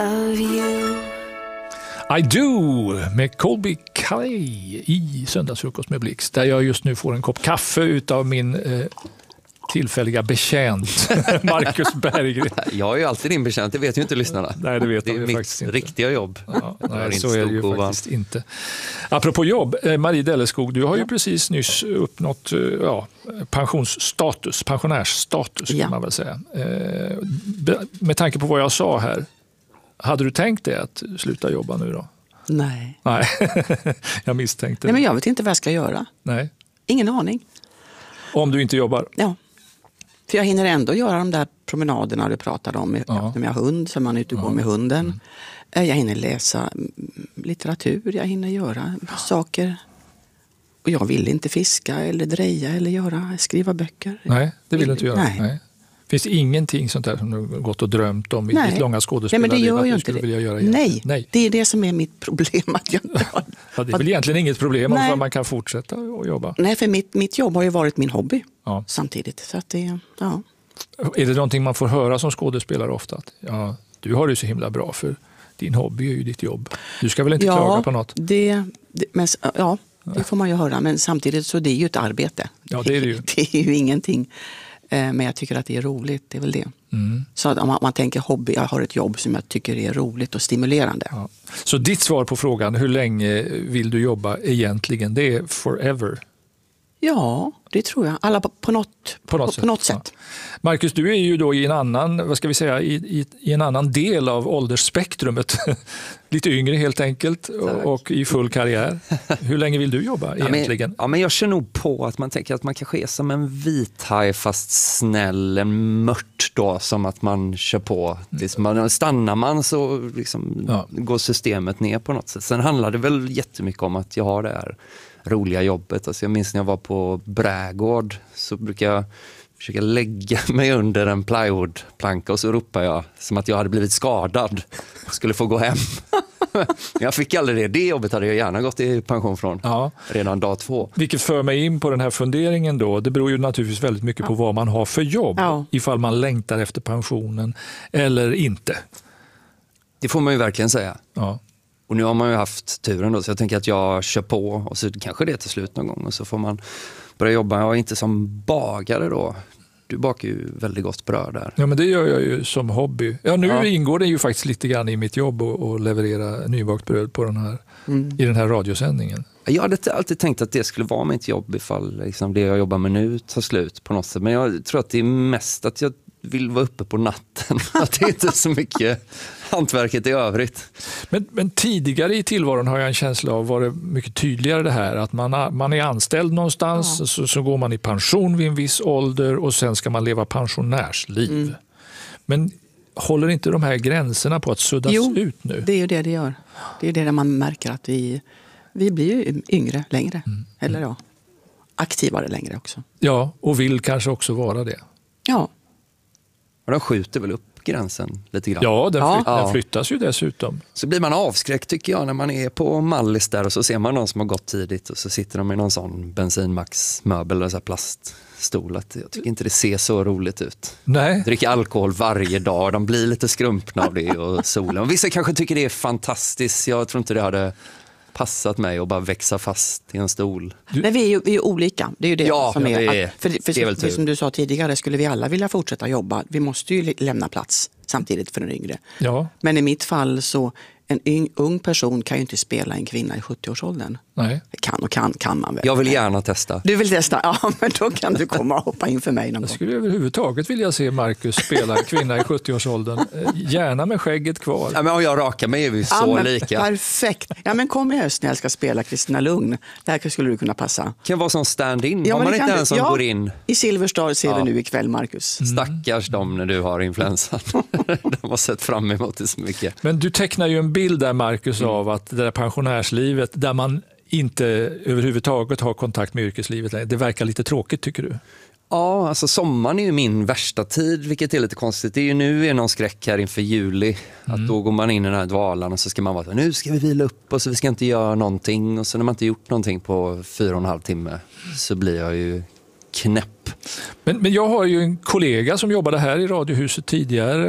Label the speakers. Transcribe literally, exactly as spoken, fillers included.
Speaker 1: of you.
Speaker 2: I do med Colby Calais i Söndagsfrukost med Blixt, där jag just nu får en kopp kaffe utav min eh, tillfälliga betjänt Marcus Berggren.
Speaker 3: Jag är ju alltid din betjänt, det vet ju inte lyssnarna.
Speaker 2: Nej, det vet
Speaker 3: det är
Speaker 2: de
Speaker 3: mitt
Speaker 2: faktiskt inte.
Speaker 3: Riktiga jobb.
Speaker 2: Ja, nej, så
Speaker 3: inte
Speaker 2: är det ju faktiskt inte. Apropå jobb, eh, Marie Delleskog, du har ju ja. precis nyss uppnått eh, ja, pensionsstatus, pensionärsstatus kan ja. man väl säga. Eh, med tanke på vad jag sa här, hade du tänkt dig att sluta jobba nu då?
Speaker 4: Nej.
Speaker 2: Nej, jag misstänkte.
Speaker 4: Nej, men jag vet inte vad jag ska göra.
Speaker 2: Nej.
Speaker 4: Ingen aning.
Speaker 2: Om du inte jobbar?
Speaker 4: Ja. För jag hinner ändå göra de där promenaderna du pratade om.
Speaker 2: Ja.
Speaker 4: När jag har hund, så man är ute och går med hunden. Mm. Jag hinner läsa litteratur, jag hinner göra saker. Och jag vill inte fiska eller dreja eller göra, skriva böcker.
Speaker 2: Nej, det vill du inte göra.
Speaker 4: Nej.
Speaker 2: Nej. Finns det ingenting sånt där som du har gått och drömt om i
Speaker 4: Nej.
Speaker 2: ditt långa skådespelarliv?
Speaker 4: Nej, men det gör
Speaker 2: att
Speaker 4: ju
Speaker 2: du
Speaker 4: inte
Speaker 2: skulle
Speaker 4: det.
Speaker 2: vilja göra
Speaker 4: Nej.
Speaker 2: Nej,
Speaker 4: det är det som är mitt problem. Att jag inte har...
Speaker 2: ja, det är väl egentligen inget problem
Speaker 4: Nej.
Speaker 2: om man kan fortsätta att jobba.
Speaker 4: Nej, för mitt, mitt jobb har ju varit min hobby
Speaker 2: ja.
Speaker 4: samtidigt. Så att det, ja.
Speaker 2: Är det någonting man får höra som skådespelare ofta? Att, ja, du har det så himla bra för din hobby är ju ditt jobb. Du ska väl inte
Speaker 4: ja,
Speaker 2: klaga på något?
Speaker 4: Det, det, men, ja, det får man ju höra. Men samtidigt så det är ju ett arbete.
Speaker 2: Ja, det är det ju.
Speaker 4: Det är ju ingenting. Men jag tycker att det är roligt, det är väl det.
Speaker 2: Mm.
Speaker 4: Så att om man, man tänker hobby, jag har ett jobb som jag tycker är roligt och stimulerande.
Speaker 2: Ja. Så ditt svar på frågan, hur länge vill du jobba egentligen, det är forever?
Speaker 4: Ja, det tror jag. Alla på, på, något,
Speaker 2: på något
Speaker 4: på,
Speaker 2: sätt.
Speaker 4: På något sätt.
Speaker 2: Ja. Marcus, du är ju då i en annan, vad ska vi säga, i, i, i en annan del av åldersspektrumet. Lite yngre helt enkelt och, och i full karriär. Hur länge vill du jobba
Speaker 3: ja,
Speaker 2: egentligen?
Speaker 3: Men, ja, men jag känner nog på att man tänker att man kanske är som en vithaj fast snäll, en mört då, som att man kör på. Liksom, man, stannar man så liksom, ja. går systemet ner på något sätt. Sen handlar det väl jättemycket om att jag har det här roliga jobbet. Alltså jag minns när jag var på Brädgård så brukar jag försöka lägga mig under en plywoodplanka och så ropar jag som att jag hade blivit skadad och skulle få gå hem. Jag fick aldrig det. Det jobbet hade jag gärna gått i pension från ja. redan dag två.
Speaker 2: Vilket för mig in på den här funderingen då. Det beror ju naturligtvis väldigt mycket ja. på vad man har för jobb. Ja. Ifall man längtar efter pensionen eller inte.
Speaker 3: Det får man ju verkligen säga.
Speaker 2: Ja.
Speaker 3: Och nu har man ju haft turen då, så jag tänker att jag kör på och så kanske det till slut någon gång och så får man börja jobba. Jag är inte som bagare då. Du bakar ju väldigt gott bröd där.
Speaker 2: Ja, men det gör jag ju som hobby. Ja, nu ja. ingår det ju faktiskt lite grann i mitt jobb att leverera nybakt bröd på den här, mm. i den här radiosändningen.
Speaker 3: Jag hade alltid tänkt att det skulle vara mitt jobb ifall liksom, det jag jobbar med nu tar slut på något sätt. Men jag tror att det är mest att jag vill vara uppe på natten. Att det är inte så mycket hantverket i övrigt.
Speaker 2: Men, men tidigare i tillvaron har jag en känsla av var det mycket tydligare det här att man, man är anställd någonstans ja. så, så går man i pension vid en viss ålder och sen ska man leva pensionärsliv. Mm. Men håller inte de här gränserna på att suddas
Speaker 4: jo,
Speaker 2: ut nu?
Speaker 4: Det är ju det det gör. Det är det där man märker att vi, vi blir ju yngre längre. Mm. Eller ja, aktivare längre också.
Speaker 2: Ja, och vill kanske också vara det.
Speaker 4: Ja.
Speaker 3: Och de skjuter väl upp gränsen lite grann.
Speaker 2: Ja, den, flyt-
Speaker 3: ja.
Speaker 2: den flyttas ju dessutom.
Speaker 3: Så blir man avskräckt tycker jag när man är på Mallis där och så ser man någon som har gått tidigt och så sitter de i någon sån bensinmaxmöbel eller så här plaststol. Att jag tycker inte det ser så roligt ut.
Speaker 2: Nej.
Speaker 3: Dricker alkohol varje dag, de blir lite skrumpna av det och solen. Och vissa kanske tycker det är fantastiskt. Jag tror inte det hade passat mig att bara växa fast i en stol.
Speaker 4: Du... Men vi är ju vi är olika. Det är ju det
Speaker 3: ja,
Speaker 4: som är.
Speaker 3: Det är,
Speaker 4: att, för för,
Speaker 3: det är väl
Speaker 4: för, som du sa tidigare, skulle vi alla vilja fortsätta jobba. Vi måste ju lämna plats samtidigt för den yngre.
Speaker 2: Ja.
Speaker 4: Men i mitt fall så en yng, ung person kan ju inte spela en kvinna i sjuttioårsåldern.
Speaker 2: Nej.
Speaker 4: Kan och kan kan man väl.
Speaker 3: Jag vill gärna testa.
Speaker 4: Du vill testa? Ja, men då kan du komma och hoppa in för mig någon
Speaker 2: Jag
Speaker 4: gång.
Speaker 2: skulle överhuvudtaget vilja se Marcus spela en kvinna i sjuttioårsåldern. Gärna med skägget kvar.
Speaker 3: Ja, men om jag rakar mig är vi så
Speaker 4: ja, men,
Speaker 3: lika.
Speaker 4: Perfekt. Ja, men kom i höst när jag ska spela Kristina Lugn. Där skulle du kunna passa.
Speaker 3: Kan vara som stand-in.
Speaker 4: Ja,
Speaker 3: har man inte en som
Speaker 4: ja,
Speaker 3: går in?
Speaker 4: I Silverstar ser
Speaker 3: ja.
Speaker 4: vi nu ikväll, Marcus.
Speaker 3: Mm. Stackars dem när du har influensan. De har sett fram emot det så mycket.
Speaker 2: Men du tecknar ju en bild där, Marcus, mm. av att det där pensionärslivet där man inte överhuvudtaget har kontakt med yrkeslivet. Det verkar lite tråkigt, tycker du?
Speaker 3: Ja, alltså sommaren är ju min värsta tid, vilket är lite konstigt. Det är ju nu är någon skräck här inför juli. Mm. Att då går man in i den här dvalan och så ska man vara nu ska vi vila upp och så vi ska inte göra någonting. Och så när man inte gjort någonting på fyra och en halv timme så blir jag ju knäpp.
Speaker 2: Men, men jag har ju en kollega som jobbade här i Radiohuset tidigare